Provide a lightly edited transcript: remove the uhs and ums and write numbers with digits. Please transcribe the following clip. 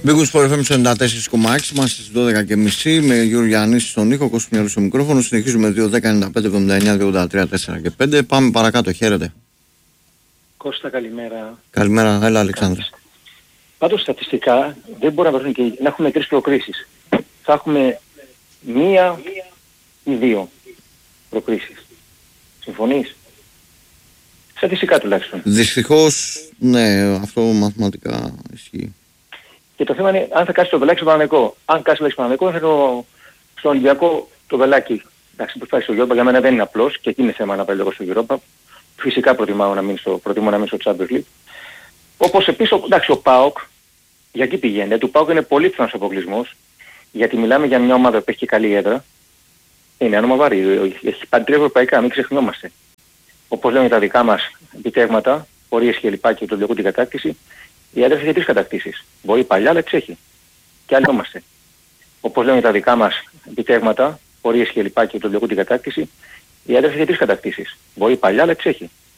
Μπήκουν στο FM 94,6, μας στις 12.30 με Γιώργο Γιάννη στον ήχο, Κώστας Μιαλού στο μικρόφωνο. Συνεχίζουμε 2-10-95-79-283-4 και 5. Πάμε παρακάτω, χαίρετε. Κώστα, καλημέρα. Καλημέρα, έλα Αλεξάνδρα. Πάντως στατιστικά δεν μπορεί να έχουμε 3 προκρίσεις. Θα έχουμε 1 ή 2 προκρίσεις. Συμφωνείς? Στατιστικά τουλάχιστον. Δυστυχώς, ναι, αυτό μαθηματικά ισχύει. Και το θέμα είναι αν θα κάσει το βελάκι στο Παναθηναϊκό. Αν κάσει το βελάκι στο Παναθηναϊκό, θα το στον Ολυμπιακό το βελάκι. Εντάξει, προσπάθησε στο Europa, για μένα δεν είναι απλός και εκεί είναι θέμα να πάει λίγο στο Europa. Φυσικά προτιμώ να μείνει στο Champions League. Όπως επίσης, εντάξει, ο ΠΑΟΚ, για εκεί πηγαίνει. Του ΠΑΟΚ είναι πολύ πιθανός αποκλεισμός, γιατί μιλάμε για μια ομάδα που έχει και καλή έδρα. Είναι άνομα βαρύ, έχει πάρει 3 ευρωπαϊκά, μην ξεχνιόμαστε. Όπως λένε τα δικά μας επιτεύγματα, πορείες και λοιπά και το Ολυμπιακό την κατάκτηση, η έδρα έχει 3 κατακτήσεις. Μπορεί παλιά, αλλά εξέχει. Και άλλοι είμαστε. Όπως λένε τα δικά μας επιτεύγματα, πορείες και λοιπά και το Ολυμπιακό την κατάκτηση, η έδρα έχει 3 κατακτήσεις. Μπορεί παλιά, αλλά εξέχει.